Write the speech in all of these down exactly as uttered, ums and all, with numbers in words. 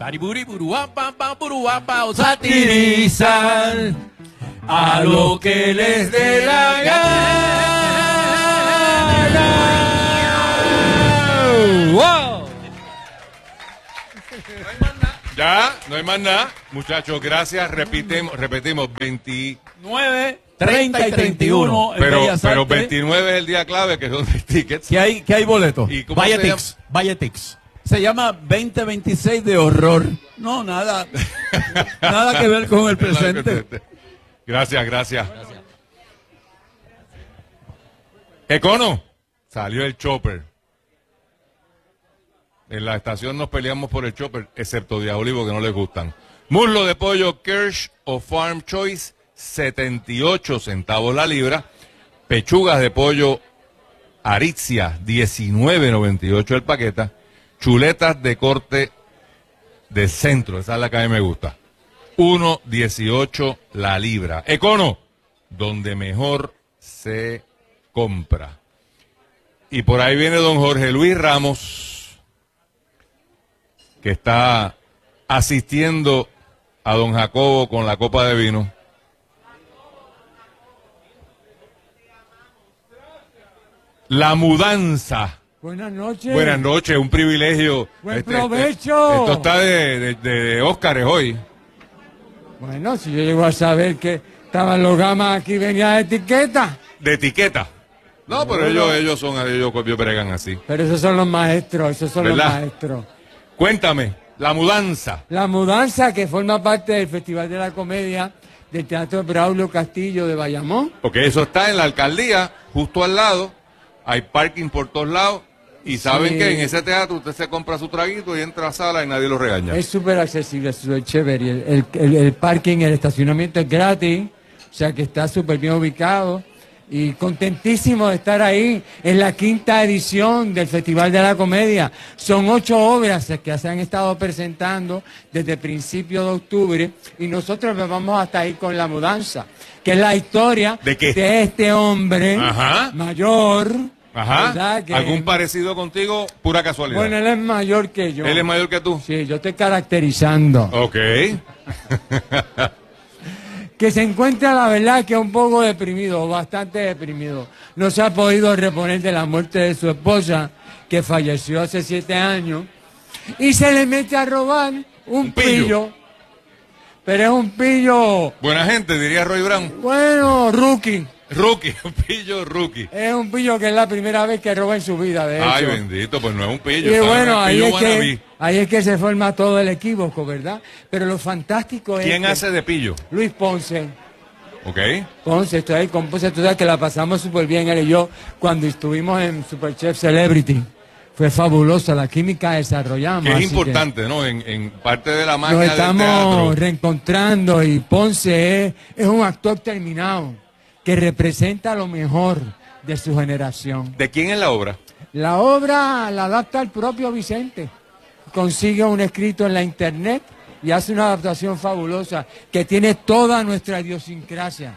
o satirizan a lo que les dé la gana. ¡Wow! Ya, no hay más nada. Muchachos, gracias. Repetimos, repetimos, veintinueve, treinta y treinta y uno. Pero, pero veintinueve es el día clave, que son tickets. ¿Qué hay, qué hay boletos? ¿Y cómo Vaya se Tix, vaya Tix. Se llama veinte veintiséis de horror. No, nada. Nada que ver con el presente. Gracias, gracias. gracias. Econo, salió el chopper. En la estación nos peleamos por el chopper, excepto Diabolivo, que no les gustan. Muslo de pollo Kirsch o Farm Choice, setenta y ocho centavos la libra. Pechugas de pollo Aritzia, diecinueve noventa y ocho el paquete. Chuletas de corte de centro, esa es la que a mí me gusta. uno dieciocho la libra. Econo, donde mejor se compra. Y por ahí viene don Jorge Luis Ramos, que está asistiendo a don Jacobo con la copa de vino. La mudanza. Buenas noches. Buenas noches, un privilegio. Buen este, provecho. Este, esto está de, de, de Óscares hoy. Bueno, si yo llego a saber que estaban los gamas aquí, venía de etiqueta. De etiqueta. No, pero ellos, ellos son, ellos, ellos bregan así. Pero esos son los maestros, esos son ¿verdad? los maestros. Cuéntame, la mudanza. La mudanza que forma parte del Festival de la Comedia del Teatro Braulio Castillo de Bayamón. Porque eso está en la alcaldía, justo al lado. Hay parking por todos lados. Y saben Sí. que en ese teatro usted se compra su traguito y entra a la sala y nadie lo regaña. Es súper accesible, es súper chévere. El, el, el, el parking, el estacionamiento es gratis, o sea que está súper bien ubicado. Y contentísimo de estar ahí en la quinta edición del Festival de la Comedia. Son ocho obras que se han estado presentando desde principios de octubre y nosotros nos vamos hasta ahí con La Mudanza, que es la historia ¿De qué? de este hombre Ajá. mayor. Ajá. Que, ¿Algún parecido contigo? Pura casualidad. bueno, él es mayor que yo. ¿Él es mayor que tú? Sí, yo estoy caracterizando. Ok. Que se encuentra, la verdad, que un poco deprimido, bastante deprimido. No se ha podido reponer de la muerte de su esposa, que falleció hace siete años, y se le mete a robar un, Un pillo. pillo. Pero es un pillo, Buena gente, diría Roy Brown. bueno, rookie. Rookie, un pillo rookie. Es un pillo que es la primera vez que roba en su vida, de hecho. Ay, bendito, pues no es un pillo. Y ¿sabes? bueno, ahí Pillo es, wannabe. que, ahí es que se forma todo el equívoco, ¿verdad? Pero lo fantástico es ¿Quién que hace de pillo? Luis Ponce. Ok. Ponce, estoy ahí con Ponce, tú sabes que la pasamos súper bien él y yo cuando estuvimos en Superchef Celebrity. Fue fabulosa la química que desarrollamos. Que es así importante, ¿no? En, en parte de la que magia nos del estamos teatro. reencontrando y Ponce es, es un actor terminado que representa lo mejor de su generación. ¿De quién es la obra? La obra la adapta el propio Vicente. Consigue un escrito en la internet y hace una adaptación fabulosa que tiene toda nuestra idiosincrasia.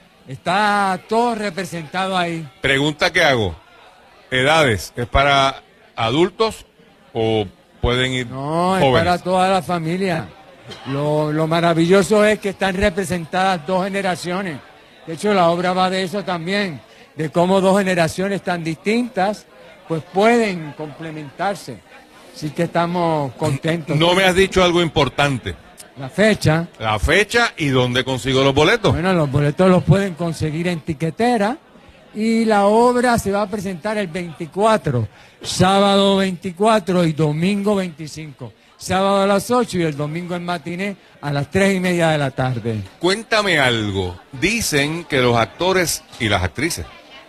Está todo representado ahí. Pregunta que hago. ¿Edades? ¿Es para adultos o pueden ir No, es jóvenes? para toda la familia. Lo, lo maravilloso es que están representadas dos generaciones. De hecho, la obra va de eso también, de cómo dos generaciones tan distintas pues pueden complementarse. Así que estamos contentos. No me has dicho algo importante. La fecha. La fecha y dónde consigo los boletos. Bueno, los boletos los pueden conseguir en tiquetera y la obra se va a presentar el veinticuatro, sábado veinticuatro y domingo veinticinco. Sábado a las ocho y el domingo en matiné a las tres y media de la tarde. Cuéntame algo. Dicen que los actores y las actrices,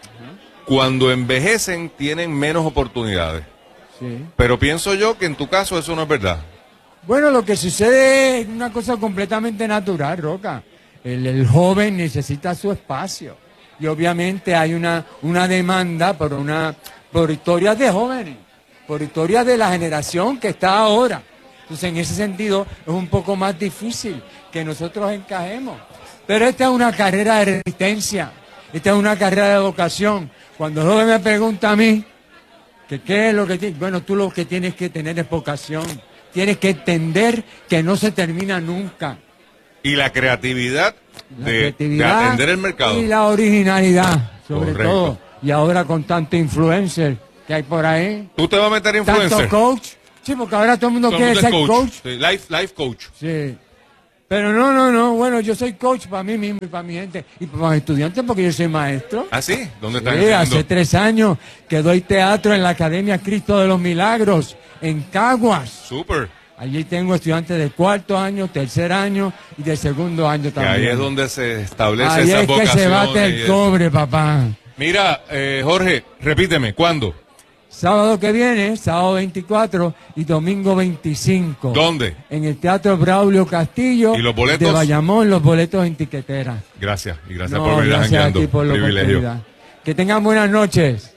cuando envejecen, tienen menos oportunidades. Sí. Pero pienso yo que en tu caso eso no es verdad. Bueno, lo que sucede es una cosa completamente natural, Roca. El, el joven necesita su espacio. Y obviamente hay una, una demanda por, una, por historias de jóvenes, por historias de la generación que está ahora. Entonces, en ese sentido, es un poco más difícil que nosotros encajemos. Pero esta es una carrera de resistencia, esta es una carrera de vocación. Cuando el joven me pregunta a mí, que qué es lo que tiene, bueno, tú lo que tienes que tener es vocación, tienes que entender que no se termina nunca. Y la creatividad, La de, creatividad de atender el mercado. y la originalidad, sobre Correcto. todo. Y ahora con tanto influencer que hay por ahí, ¿Tú te vas a meter influencer? tanto coach. Sí, porque ahora todo el mundo Todo el quiere mundo es ser coach. Sí, life, life coach. Sí. Pero no, no, no. Bueno, yo soy coach para mí mismo y para mi gente. Y para mis estudiantes porque yo soy maestro. ¿Ah, sí? ¿Dónde están Sí, enseñando? hace tres años que doy teatro en la Academia Cristo de los Milagros, en Caguas. Súper. Allí tengo estudiantes de cuarto año, tercer año y de segundo año Que también. ahí es donde se establece Ahí esa es que vocación. se bate el cobre, papá. Mira, eh, Jorge, repíteme, ¿cuándo? Sábado que viene, sábado veinticuatro y domingo veinticinco. ¿Dónde? En el Teatro Braulio Castillo ¿Y los boletos? de Bayamón, los boletos en tiquetera. Gracias, y gracias No, por venir gracias a jangueando. ti por la Privilegio. oportunidad. Que tengan buenas noches.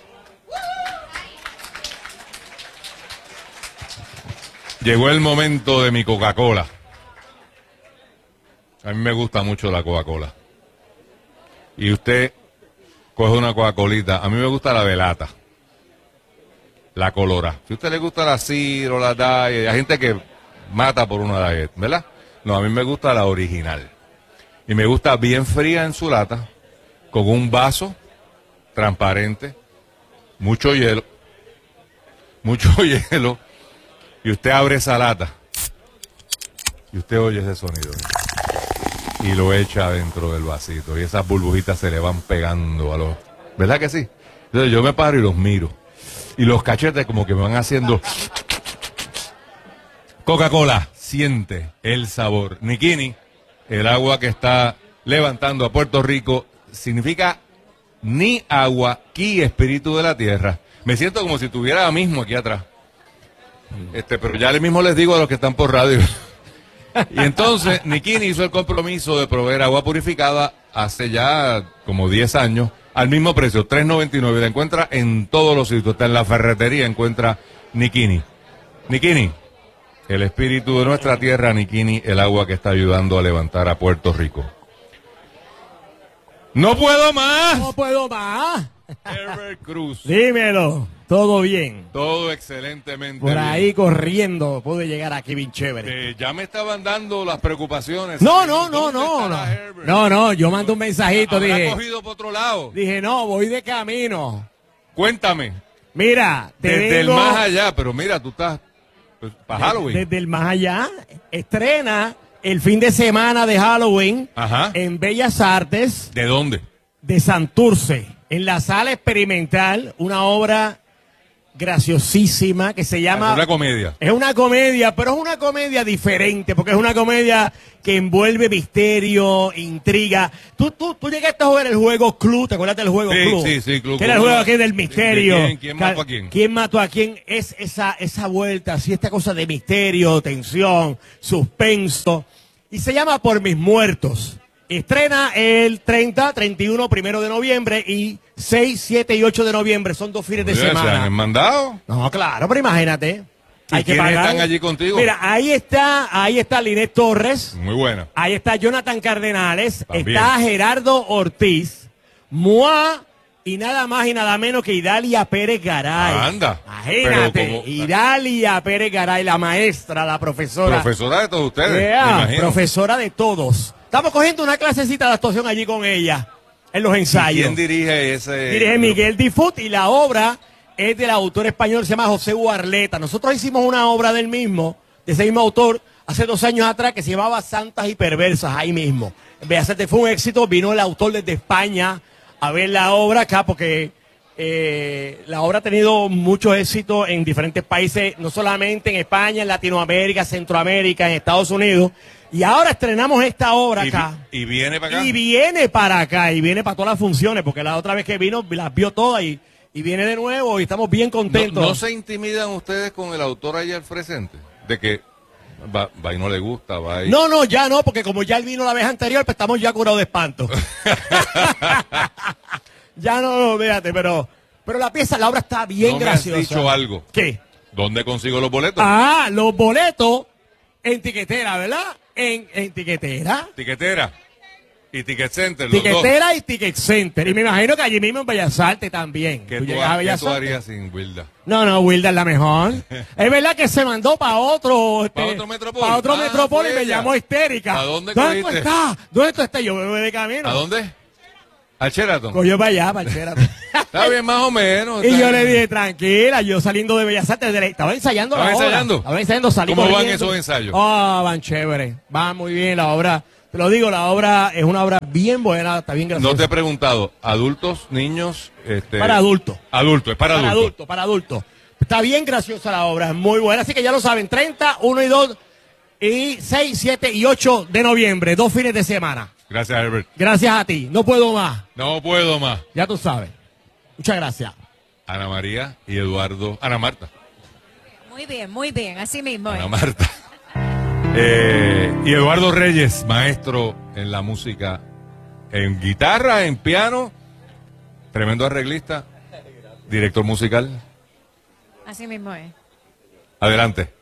Llegó el momento de mi Coca-Cola. A mí me gusta mucho la Coca-Cola. Y usted coge una Coca-Colita. A mí me gusta la velata. La colora. Si a usted le gusta la Ciro, la Diet, hay gente que mata por una Diet, ¿verdad? No, a mí me gusta la original. Y me gusta bien fría en su lata, con un vaso transparente, mucho hielo, mucho hielo, y usted abre esa lata, y usted oye ese sonido, y lo echa dentro del vasito, y esas burbujitas se le van pegando a los... ¿Verdad que sí? Entonces yo me paro y los miro, y los cachetes como que me van haciendo... Coca-Cola, siente el sabor. Nikini, el agua que está levantando a Puerto Rico, significa ni agua, ki, espíritu de la tierra. Me siento como si estuviera mismo aquí atrás. Este, pero ya le mismo les digo a los que están por radio. Y entonces, Nikini hizo el compromiso de proveer agua purificada hace ya como diez años, al mismo precio, tres noventa y nueve. La encuentra en todos los sitios, está en la ferretería, encuentra Nikini. Nikini, el espíritu de nuestra tierra, Nikini, el agua que está ayudando a levantar a Puerto Rico. ¡No puedo más! No puedo más. Herbert Cruz. Dímelo. Todo bien. Todo excelentemente Por bien. ahí corriendo pude llegar aquí bien chévere. Eh, ya me estaban dando las preocupaciones. No, no, no, ¿Dónde no, no. estará Herbert? No, no, yo mando un mensajito, ¿Habrá dije. cogido por otro lado? Dije, no, voy de camino. Cuéntame. Mira, te Desde el vengo- más allá, pero mira, tú estás pues, para Halloween. Desde el más allá, estrena el fin de semana de Halloween Ajá. en Bellas Artes ¿De dónde? de Santurce, en la sala experimental, una obra graciosísima que se llama... Es una comedia. Es una comedia, pero es una comedia diferente, porque es una comedia que envuelve misterio, intriga. Tú, tú, tú llegaste a jugar el juego Clue, ¿te acuerdas del juego Sí, Clue? sí, sí, Clue. Que era el Clue. juego aquí del ¿De- misterio. de quién? ¿Quién mató a quién? ¿Quién mató a quién? Es esa, esa vuelta, así esta cosa de misterio, tensión, suspenso. Y se llama Por Mis Muertos. Estrena el treinta, treinta y uno, primero de noviembre y seis, siete y ocho de noviembre. Son dos fines de Oye, ¿se han semana. mandado? No, claro, pero imagínate. ¿Y quiénes están allí contigo? Mira, ahí está, ahí está Linet Torres, Muy buena. ahí está Jonathan Cardenales, También. está Gerardo Ortiz, Moa y nada más y nada menos que Idalia Pérez Garay. Anda. Imagínate, Pero como- Idalia Pérez Garay, la maestra, la profesora. Profesora de todos ustedes, Yeah, me imagino. profesora de todos. Estamos cogiendo una clasecita de actuación allí con ella, en los ¿Y ensayos. quién dirige ese? Dirige Miguel Difut y la obra es del autor español, se llama José Guarleta. Nosotros hicimos una obra del mismo, de ese mismo autor, hace dos años atrás, que se llamaba Santas y Perversas, ahí mismo. En Bellas Artes fue un éxito, vino el autor desde España a ver la obra acá, porque eh, la obra ha tenido mucho éxito en diferentes países, no solamente en España, en Latinoamérica, Centroamérica, en Estados Unidos. Y ahora estrenamos esta obra ¿Y, acá. vi- y viene para acá? Y viene para acá, y viene para todas las funciones, porque la otra vez que vino las vio todas y, y viene de nuevo y estamos bien contentos. ¿No, no se intimidan ustedes con el autor ahí al presente? De que va, va y no le gusta, va y... No, no, ya no, porque como ya él vino la vez anterior, pues estamos ya curados de espanto. Ya no, fíjate, pero, pero la pieza, la obra está bien No me has graciosa. dicho algo. ¿Qué? ¿Dónde consigo los boletos? Ah, los boletos en tiquetera, ¿verdad? En, en tiquetera. Tiquetera. Y Ticket Center, los Tiquetera y Ticket Center. Y me imagino que allí mismo en Bellas Artes también. dos. ¿Qué ¿Tú tú, llegas a ha- ¿qué Bellas tú Artes? harías sin Wilda? No, no, Wilda es la mejor. Es verdad que se mandó para otro, este, ¿Pa otro Metropol? para otro Ah, Metropol y fue me ella. llamó histérica. ¿A dónde ¿Dónde tú cogiste? estás? ¿Dónde tú estás? Yo me voy de camino. ¿A dónde? ¿Al Sheraton? Cogió para allá, para el Sheraton. Está bien, más o menos. Y está yo le bien. dije, tranquila, yo saliendo de Bellas Artes, de la- estaba ensayando la ¿Estaba obra. ensayando? Estaba ensayando, salí ¿Cómo van corriendo. esos ensayos? Ah, van chévere, van muy bien la obra. Te lo digo, la obra es una obra bien buena, está bien graciosa. No te he preguntado, ¿adultos, niños? Este... Para adultos. Adultos, es para, Para adultos. adultos, para adultos. Está bien graciosa la obra, es muy buena. Así que ya lo saben, treinta, uno y dos, y seis, siete y ocho de noviembre, dos fines de semana. Gracias, Herbert. Gracias a ti, no puedo más, No puedo más. ya tú sabes. Muchas gracias. Ana María y Eduardo. Ana Marta. Muy bien, muy bien, así mismo. Ana es. Marta. Eh, y Eduardo Reyes, maestro en la música, en guitarra, en piano, tremendo arreglista, director musical. Así mismo es. Adelante.